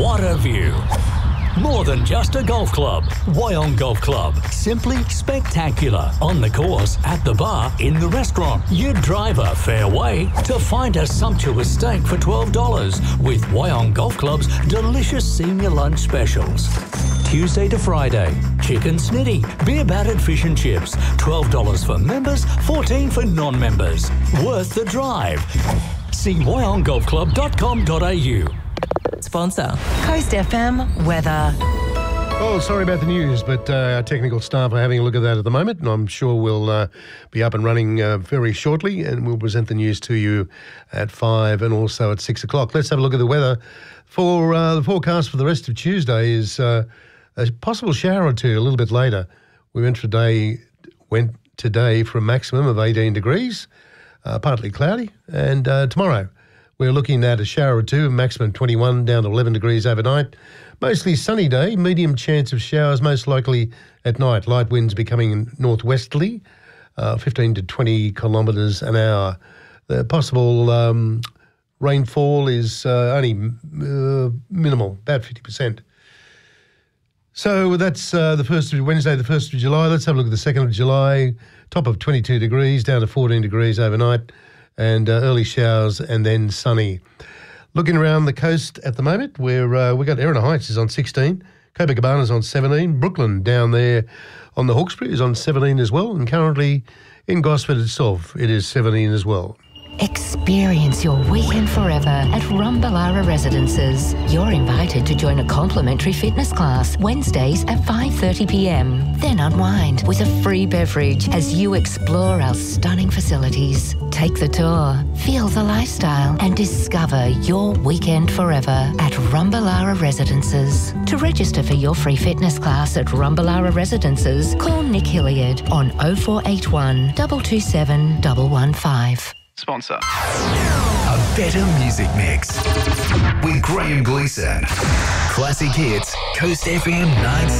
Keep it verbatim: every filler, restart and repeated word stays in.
What a view. More than just a golf club. Wyong Golf Club. Simply spectacular. On the course, at the bar, in the restaurant. You drive a fair way to find a sumptuous steak for twelve dollars with Wyong Golf Club's delicious senior lunch specials. Tuesday to Friday. Chicken snitty, beer battered fish and chips. twelve dollars for members, fourteen dollars for non-members. Worth the drive. See wyong golf club dot com dot a u. Sponsor. Coast F M weather. Oh, sorry about the news, but uh, our technical staff are having a look at that at the moment, and I'm sure we'll uh, be up and running uh, very shortly, and we'll present the news to you at five and also at six o'clock. Let's have a look at the weather. For uh, the forecast for the rest of Tuesday is uh, a possible shower or two a little bit later. We went today, went today for a maximum of eighteen degrees, uh, partly cloudy, and uh, tomorrow we're looking at a shower or two, maximum twenty-one, down to eleven degrees overnight. Mostly sunny day, medium chance of showers, most likely at night. Light winds becoming northwesterly, uh, fifteen to twenty kilometres an hour. The possible um, rainfall is uh, only uh, minimal, about fifty percent. So that's uh, the first of Wednesday, the first of July. Let's have a look at the second of July. Top of twenty-two degrees, down to fourteen degrees overnight, and uh, early showers and then sunny. Looking around the coast at the moment, where uh, we've got Erina Heights is on sixteen, Copacabana's on seventeen, Brooklyn down there on the Hawkesbury is on seventeen as well, and currently in Gosford itself it is seventeen as well. Experience your weekend forever at Rumballara Residences. You're invited to join a complimentary fitness class Wednesdays at five thirty p m. Then unwind with a free beverage as you explore our stunning facilities. Take the tour, feel the lifestyle and discover your weekend forever at Rumballara Residences. To register for your free fitness class at Rumballara Residences, call Nick Hilliard on oh four eight one, two two seven, one one five. Sponsor. A better music mix with Graham Gleeson. Classic hits, Coast F M nine